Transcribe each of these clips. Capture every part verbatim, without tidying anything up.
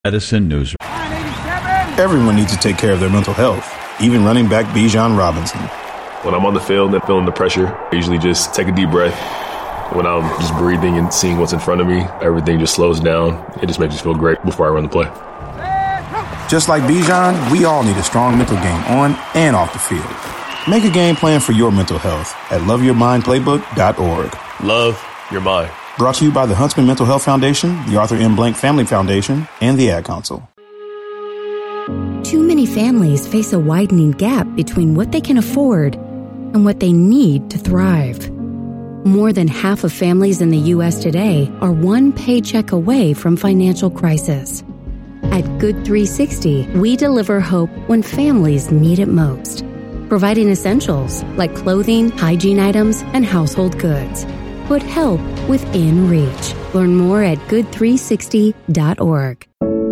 Edison News. Everyone needs to take care of their mental health, even running back Bijan Robinson. When I'm on the field and feeling the pressure, I usually just take a deep breath. When I'm just breathing and seeing what's in front of me, everything just slows down. It just makes me feel great before I run the play. Just like Bijan, we all need a strong mental game on and off the field. Make a game plan for your mental health at love your mind playbook dot org. Love your mind. Brought to you by the Huntsman Mental Health Foundation, the Arthur M. Blank Family Foundation, and the Ad Council. Too many families face a widening gap between what they can afford and what they need to thrive. More than half of families in the U S today are one paycheck away from financial crisis. At Good three sixty, we deliver hope when families need it most, providing essentials like clothing, hygiene items, and household goods. Put help within reach. Learn more at good three sixty dot org.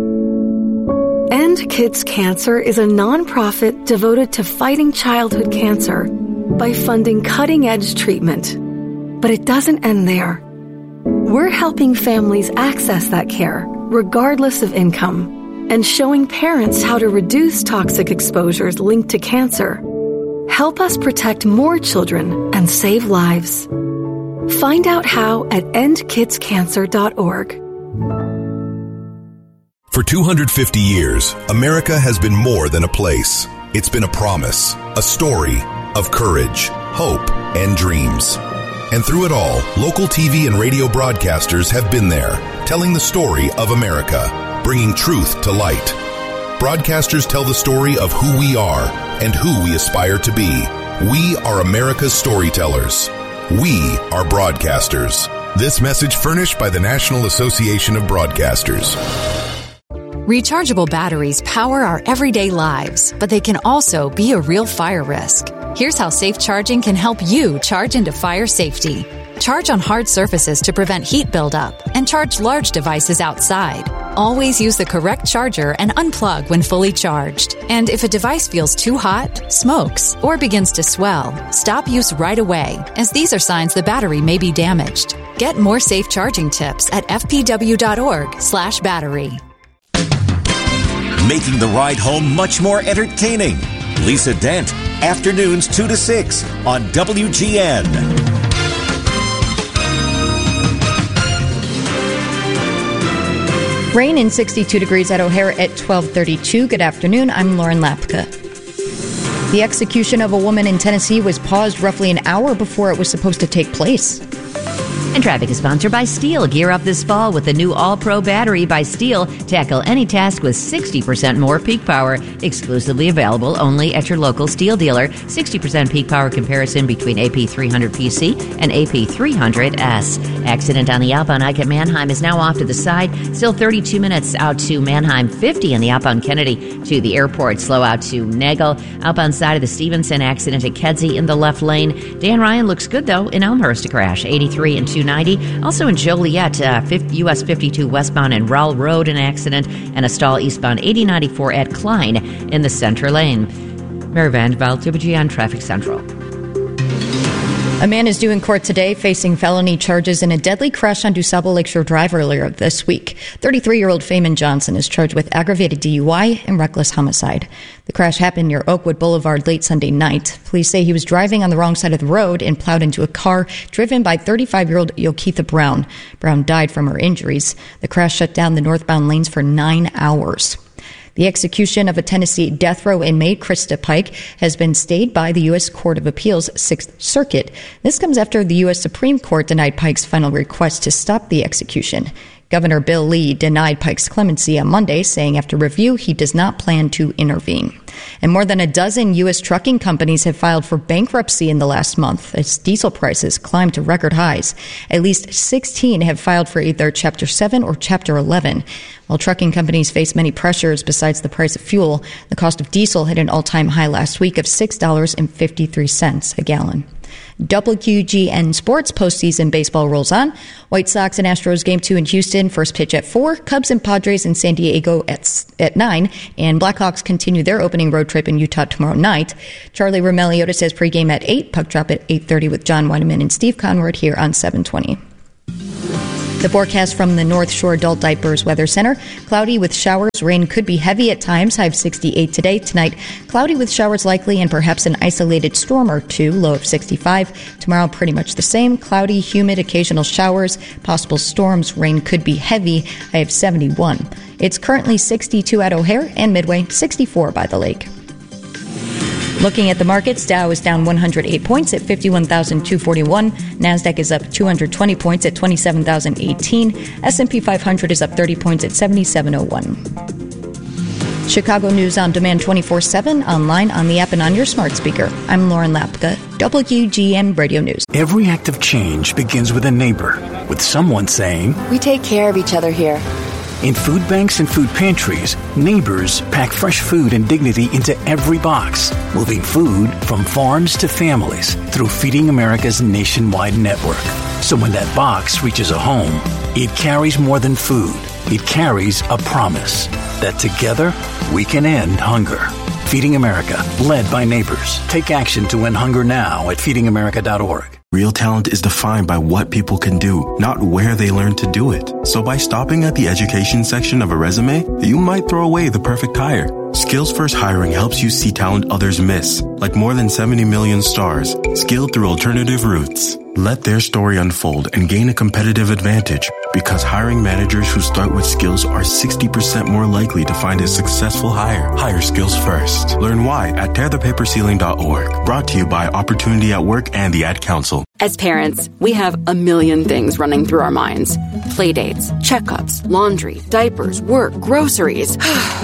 End Kids Cancer is a nonprofit devoted to fighting childhood cancer by funding cutting-edge treatment. But it doesn't end there. We're helping families access that care, regardless of income, and showing parents how to reduce toxic exposures linked to cancer. Help us protect more children and save lives. Find out how at end kids cancer dot org. For two hundred fifty years, America has been more than a place. It's been a promise, a story of courage, hope, and dreams. And through it all, local T V and radio broadcasters have been there, telling the story of America, bringing truth to light. Broadcasters tell the story of who we are and who we aspire to be. We are America's storytellers. We are broadcasters. This message furnished by the National Association of Broadcasters. Rechargeable batteries power our everyday lives, but they can also be a real fire risk. Here's how safe charging can help you charge into fire safety. Charge on hard surfaces to prevent heat buildup and charge large devices outside. Always use the correct charger and unplug when fully charged. And if a device feels too hot, smokes, or begins to swell, stop use right away, as these are signs the battery may be damaged. Get more safe charging tips at f p w dot org slash battery. Making the ride home much more entertaining. Lisa Dent, afternoons two to six on W G N. Rain and sixty-two degrees at O'Hare at twelve thirty-two. Good afternoon. I'm Lauren Lapka. The execution of a woman in Tennessee was paused roughly an hour before it was supposed to take place. And traffic is sponsored by Steel. Gear up this fall with the new All-Pro battery by Steel. Tackle any task with sixty percent more peak power. Exclusively available only at your local Steel dealer. sixty percent peak power comparison between A P three hundred P C and A P three hundred S. Accident on the outbound Ike at Manheim is now off to the side. Still thirty-two minutes out to Manheim. fifty in the outbound Kennedy to the airport. Slow out to Nagel. Outbound side of the Stevenson accident at Kedzie in the left lane. Dan Ryan looks good, though, in Elmhurst to crash. eighty-three and two ninety. Also in Joliet, uh, U S fifty-two westbound and Rowell Road, an accident, and a stall eastbound eighty ninety-four at Klein in the center lane. Mary Van Val, W G N Traffic Central. A man is due in court today facing felony charges in a deadly crash on DuSable Lakeshore Drive earlier this week. thirty-three-year-old Feynman Johnson is charged with aggravated D U I and reckless homicide. The crash happened near Oakwood Boulevard late Sunday night. Police say he was driving on the wrong side of the road and plowed into a car driven by thirty-five-year-old Yokitha Brown. Brown died from her injuries. The crash shut down the northbound lanes for nine hours. The execution of a Tennessee death row inmate, Krista Pike, has been stayed by the U S Court of Appeals Sixth Circuit. This comes after the U S Supreme Court denied Pike's final request to stop the execution. Governor Bill Lee denied Pike's clemency on Monday, saying after review he does not plan to intervene. And more than a dozen U S trucking companies have filed for bankruptcy in the last month as diesel prices climbed to record highs. At least sixteen have filed for either Chapter seven or Chapter eleven. While trucking companies face many pressures besides the price of fuel, the cost of diesel hit an all-time high last week of six dollars and fifty-three cents a gallon. W G N Sports postseason baseball rolls on. White Sox and Astros game two in Houston, first pitch at four. Cubs and Padres in San Diego at at nine. And Blackhawks continue their opening road trip in Utah tomorrow night. Charlie Roumeliotis has pregame at eight. Puck drop at eight thirty with John Weideman and Steve Conrad here on seven twenty. The forecast from the North Shore Adult Diapers Weather Center. Cloudy with showers. Rain could be heavy at times. High of sixty-eight today. Tonight, cloudy with showers likely and perhaps an isolated storm or two. Low of sixty-five. Tomorrow, pretty much the same. Cloudy, humid, occasional showers. Possible storms. Rain could be heavy. High of seventy-one. It's currently sixty-two at O'Hare and Midway, sixty-four by the lake. Looking at the markets, Dow is down one hundred eight points at fifty-one thousand two hundred forty-one. NASDAQ is up two hundred twenty points at twenty-seven thousand eighteen. S and P five hundred is up thirty points at seventy-seven oh one. Chicago News on Demand twenty-four seven, online, on the app, and on your smart speaker. I'm Lauren Lapka, W G N Radio News. Every act of change begins with a neighbor, with someone saying, "We take care of each other here." In food banks and food pantries, neighbors pack fresh food and dignity into every box, moving food from farms to families through Feeding America's nationwide network. So when that box reaches a home, it carries more than food. It carries a promise that together we can end hunger. Feeding America, led by neighbors. Take action to end hunger now at feeding america dot org. Real talent is defined by what people can do, not where they learn to do it. So by stopping at the education section of a resume, you might throw away the perfect hire. Skills First Hiring helps you see talent others miss, like more than seventy million stars, skilled through alternative routes. Let their story unfold and gain a competitive advantage, because hiring managers who start with skills are sixty percent more likely to find a successful hire. Hire skills first. Learn why at tear the paper ceiling dot org. Brought to you by Opportunity at Work and the Ad Council. As parents, we have a million things running through our minds. Playdates, checkups, laundry, diapers, work, groceries.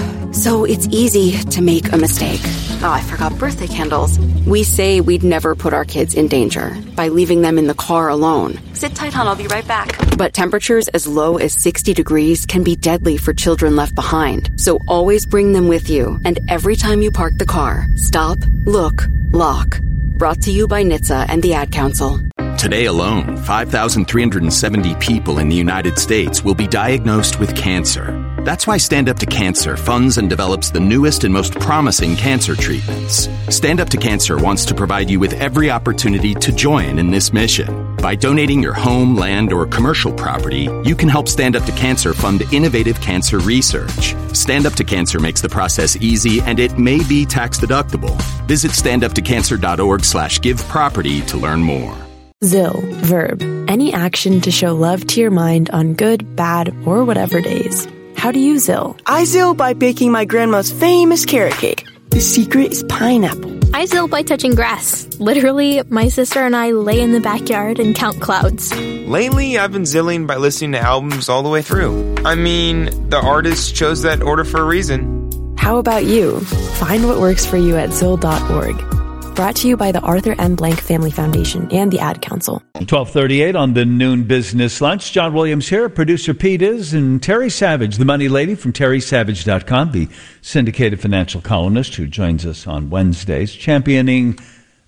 So it's easy to make a mistake. Oh, I forgot birthday candles. We say we'd never put our kids in danger by leaving them in the car alone. Sit tight, hon, I'll be right back. But temperatures as low as sixty degrees can be deadly for children left behind. So always bring them with you. And every time you park the car, stop, look, lock. Brought to you by N H T S A and the Ad Council. Today alone, five thousand three hundred seventy people in the United States will be diagnosed with cancer. That's why Stand Up to Cancer funds and develops the newest and most promising cancer treatments. Stand Up to Cancer wants to provide you with every opportunity to join in this mission. By donating your home, land, or commercial property, you can help Stand Up to Cancer fund innovative cancer research. Stand Up to Cancer makes the process easy, and it may be tax deductible. Visit stand up to cancer dot org slash give property to learn more. Zill, verb, any action to show love to your mind on good, bad, or whatever days. How do you Zill? I Zill by baking my grandma's famous carrot cake. The secret is pineapple. I Zill by touching grass. Literally, my sister and I lay in the backyard and count clouds. Lately, I've been Zilling by listening to albums all the way through. I mean, the artist chose that order for a reason. How about you? Find what works for you at zill dot org. Brought to you by the Arthur M. Blank Family Foundation and the Ad Council. twelve thirty-eight on the Noon Business Lunch. John Williams here. Producer Pete is, and Terry Savage, the money lady from terry savage dot com, the syndicated financial columnist who joins us on Wednesdays, championing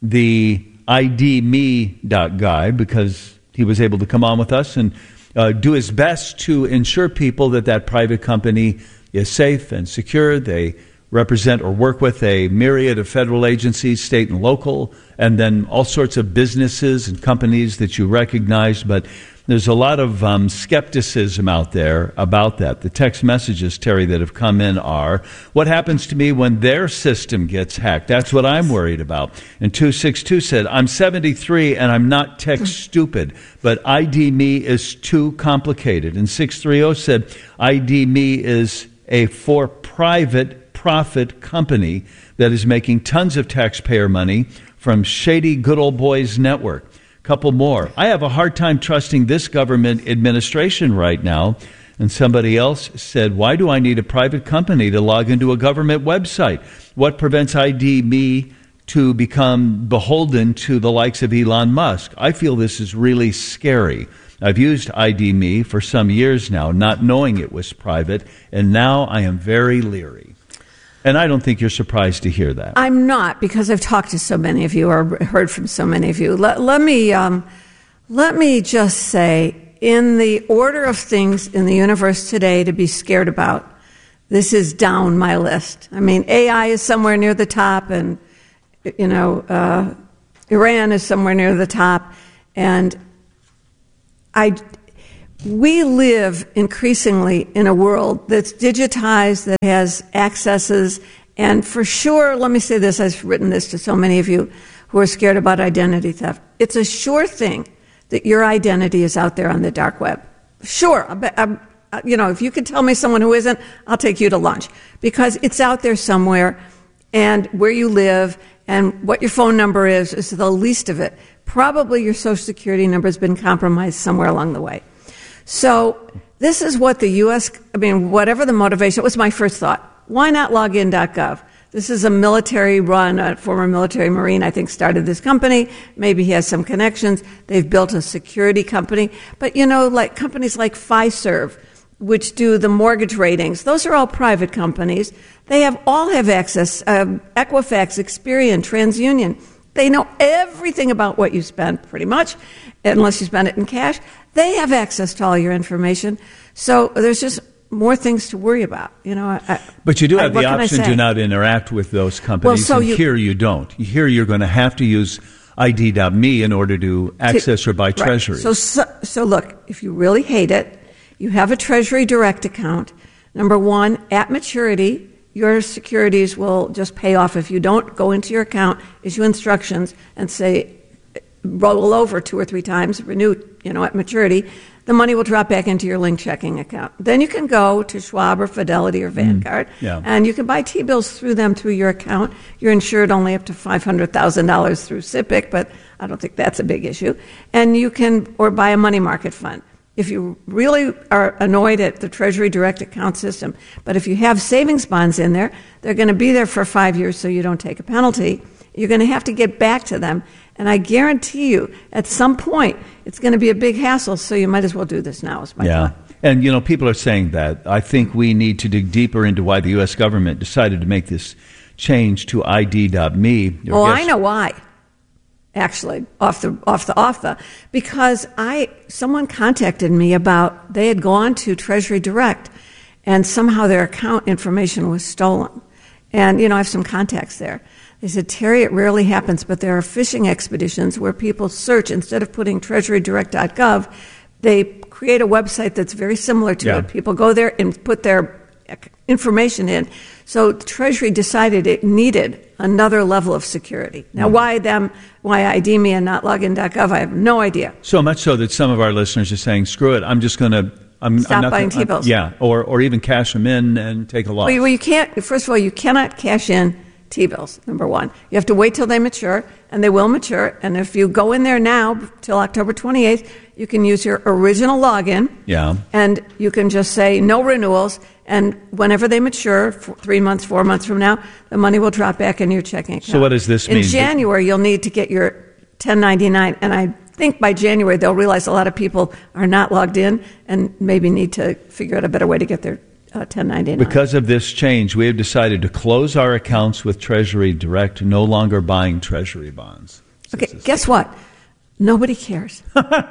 the I D me guy because he was able to come on with us and uh, do his best to ensure people that that private company is safe and secure. They represent or work with a myriad of federal agencies, state and local, and then all sorts of businesses and companies that you recognize. But there's a lot of um, skepticism out there about that. The text messages, Terry, that have come in are, what happens to me when their system gets hacked? That's what I'm worried about. And two six two said, I'm seventy-three and I'm not tech stupid, but I D me is too complicated. And six three zero said, I D me is a for-private profit company that is making tons of taxpayer money from shady good old boys network. Couple more. I have a hard time trusting this government administration right now. And somebody else said, why do I need a private company to log into a government website? What prevents I D me to become beholden to the likes of Elon Musk? I feel this is really scary. I've used I D me for some years now, not knowing it was private, and now I am very leery. And I don't think you're surprised to hear that. I'm not, because I've talked to so many of you or heard from so many of you. Let, let me um, let me just say, in the order of things in the universe today to be scared about, this is down my list. I mean, A I is somewhere near the top, and you know, uh, Iran is somewhere near the top, and I. we live increasingly in a world that's digitized, that has accesses, and for sure, let me say this, I've written this to so many of you who are scared about identity theft. It's a sure thing that your identity is out there on the dark web. Sure, I'm, I'm, you know, if you could tell me someone who isn't, I'll take you to lunch, because it's out there somewhere, and where you live and what your phone number is is the least of it. Probably your Social Security number has been compromised somewhere along the way. So this is what the U S, I mean, whatever the motivation, it was my first thought. Why not login dot gov? This is a military run, a former military Marine, I think, started this company. Maybe he has some connections. They've built a security company. But, you know, like companies like Fiserv, which do the mortgage ratings, those are all private companies. They have all have access, um, Equifax, Experian, TransUnion. They know everything about what you spend, pretty much, unless you spend it in cash. They have access to all your information. So there's just more things to worry about. You know. I, but you do have I, the option to not interact with those companies, well, so and you, here you don't. Here you're going to have to use I D dot me in order to access to, or buy right. treasuries. So, so, so look, if you really hate it, you have a Treasury Direct account. Number one, at maturity, your securities will just pay off. If you don't go into your account, issue instructions, and say, roll over two or three times, renew, you know, at maturity, the money will drop back into your linked checking account. Then you can go to Schwab or Fidelity or Vanguard, mm, yeah. and you can buy T-bills through them through your account. You're insured only up to five hundred thousand dollars through S I P C, but I don't think that's a big issue. And you can, or buy a money market fund. If you really are annoyed at the Treasury Direct account system, but if you have savings bonds in there, they're going to be there for five years so you don't take a penalty. You're going to have to get back to them. And I guarantee you, at some point, it's going to be a big hassle, so you might as well do this now, is my yeah. thought. And, you know, people are saying that. I think we need to dig deeper into why the U S government decided to make this change to I D dot me. Oh, I know why. Actually, off the off the off the because I someone contacted me about they had gone to Treasury Direct and somehow their account information was stolen. And, you know, I have some contacts there. They said, Terry, it rarely happens, but there are phishing expeditions where people search, instead of putting treasury direct dot gov, they create a website that's very similar to yeah. it. People go there and put their information in. So Treasury decided it needed another level of security. Now, mm. why them, why I D me and not login dot gov, I have no idea. So much so that some of our listeners are saying, screw it, I'm just going to I'm, Stop I'm not buying gonna, T-bills. I'm, yeah, or, or even cash them in and take a loss. Well, you, well, you can't, first of all, you cannot cash in T-bills, number one. You have to wait till they mature, and they will mature. And if you go in there now till October twenty-eighth, you can use your original login. Yeah. And you can just say no renewals. And whenever they mature, four, three months, four months from now, the money will drop back into your checking account. So what does this in mean? In January, you'll need to get your ten ninety-nine. And I think by January, they'll realize a lot of people are not logged in and maybe need to figure out a better way to get their Uh, ten ninety-nine. Because of this change, we have decided to close our accounts with Treasury Direct, no longer buying Treasury bonds. Okay, guess what? Nobody cares.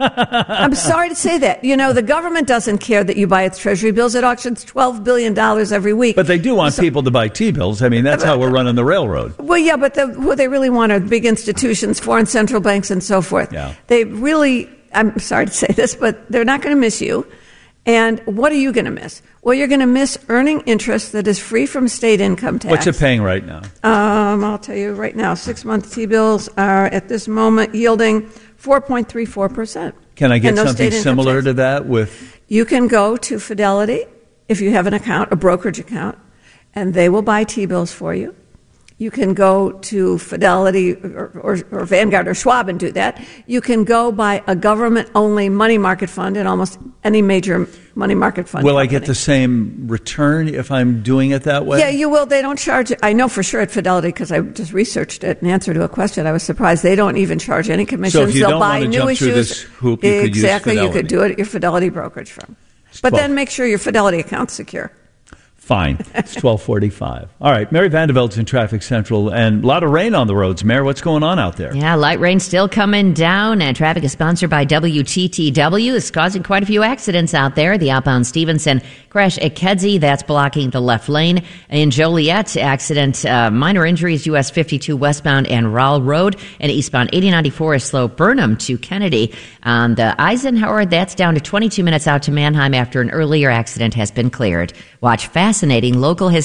I'm sorry to say that. You know, the government doesn't care that you buy its Treasury bills. It auctions twelve billion dollars every week. But they do want so, people to buy T-bills. I mean, that's how we're running the railroad. Well, yeah, but the, what they really want are big institutions, foreign central banks, and so forth. Yeah. They really, I'm sorry to say this, but they're not going to miss you. And what are you going to miss? Well, you're going to miss earning interest that is free from state income tax. What's it paying right now? Um, I'll tell you right now. Six-month T-bills are at this moment yielding four point three four percent. Can I get no something similar to that with? You can go to Fidelity if you have an account, a brokerage account, and they will buy T-bills for you. You can go to Fidelity or, or, or Vanguard or Schwab and do that. You can go buy a government-only money market fund in almost any major money market fund Will company. I get the same return if I'm doing it that way? Yeah, you will. They don't charge it. I know for sure at Fidelity because I just researched it in answer to a question. I was surprised. They don't even charge any commissions. So if you They'll don't buy want to new jump issues. through this hoop, you exactly, could use Fidelity. You could do it at your Fidelity brokerage firm. But then make sure your Fidelity account's secure. Fine. It's twelve forty-five. All right. Mary Vandervelt's in Traffic Central, and a lot of rain on the roads. Mary, what's going on out there? Yeah, light rain still coming down, and traffic is sponsored by W T T W. It's causing quite a few accidents out there. The outbound Stevenson crash at Kedzie, that's blocking the left lane. In Joliet, accident, uh, minor injuries, U S fifty-two westbound and Rowell Road, and eastbound eighty ninety-four is slow Burnham to Kennedy. On the Eisenhower, that's down to twenty-two minutes out to Mannheim after an earlier accident has been cleared. Watch fascinating local history